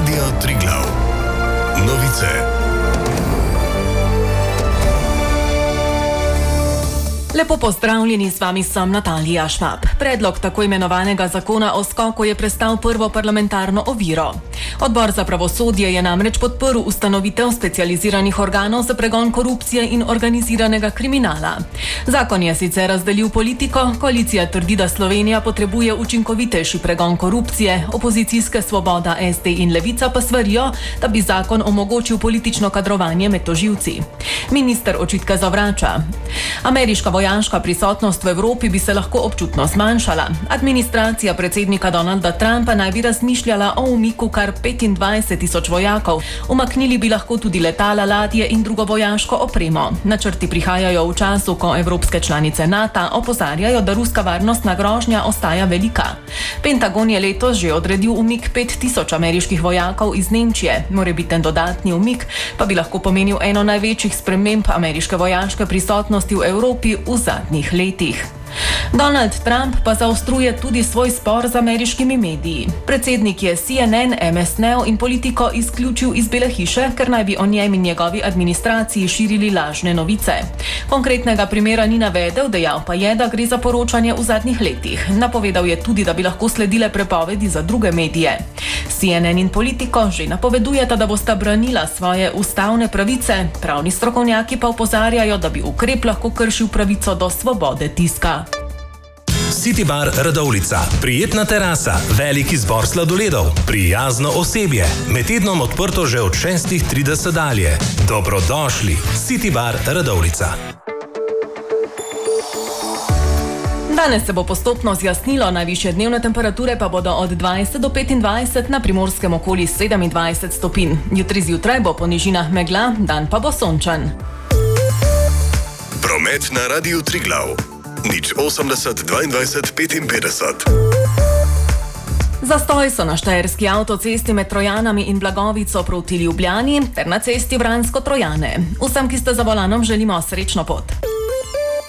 Radio Triglav. Novice. Lepo pozdravljeni, z vami sem Natalija Švab. Predlog tako imenovanega zakona o skoku je prestal prvo parlamentarno oviro. Odbor za pravosodje je namreč podprl ustanovitev specializiranih organov za pregon korupcije in organiziranega kriminala. Zakon je sicer razdelil politiko, koalicija trdi, da Slovenija potrebuje učinkovitejši pregon korupcije, opozicijske Svoboda, SD in Levica pa svarijo, da bi zakon omogočil politično kadrovanje med tožilci. Minister očitke zavrača. Ameriška vojaška prisotnost v Evropi bi se lahko občutno zmanjšala. Administracija predsednika Donalda Trumpa naj bi razmišljala o umiku kar 25,000 vojakov. Umaknili bi lahko tudi letala, ladje in drugo vojaško opremo. Načrti prihajajo v času, ko evropske članice NATO opozarjajo, da ruska varnostna grožnja ostaja velika. Pentagon je letos že odredil umik 5,000 ameriških vojakov iz Nemčije. Morebiten dodatni umik pa bi lahko pomenil eno največjih sprememb ameriške vojaške prisotnosti v Evropi v zadnjih letih. Donald Trump pa zaostruje tudi svoj spor z ameriškimi mediji. Predsednik je CNN, MS Neo in Politico izključil iz Bele hiše, ker naj bi o njem in njegovi administraciji širili lažne novice. Konkretnega primera ni navedel, dejal pa je, da gre za poročanje v zadnjih letih. Napovedal je tudi, da bi lahko sledile prepovedi za druge medije. CNN in Politico že napovedujeta, da bosta branila svoje ustavne pravice, pravni strokovnjaki pa opozarjajo, da bi ukrep lahko kršil pravico do svobode tiska. City Bar Radovljica. Prijetna terasa, velik izbor sladoledov, prijazno osebje. Med tednom odprto že od 6:30 dalje. Dobrodošli. City Bar Radovljica. Danes se bo postopno zjasnilo, najvišje dnevne temperature pa bodo od 20 do 25, na Primorskem okoli 27 stopinj. Jutri zjutraj bo po nižinah megla, dan pa bo sončen. Promet na Radiu Triglav. 080 22 55. Zastoj so na štajerski avtocesti med Trojanami in Blagovico proti Ljubljani ter na cesti Vransko-Trojane. Vsem, ki ste za volanom, želimo srečno pot.